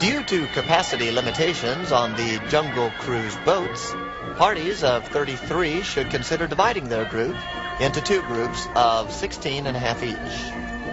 Due to capacity limitations on the Jungle Cruise boats, parties of 33 should consider dividing their group into two groups of 16 and a half each.